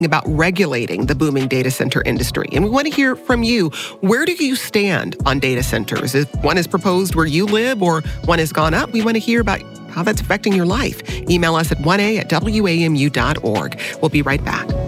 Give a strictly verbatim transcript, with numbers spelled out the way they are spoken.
about regulating the booming data center industry. And we want to hear from you. Where do you stand on data centers? If one is proposed where you live or one has gone up, we want to hear about how that's affecting your life. Email us at one a at w a m u dot org. We'll be right back.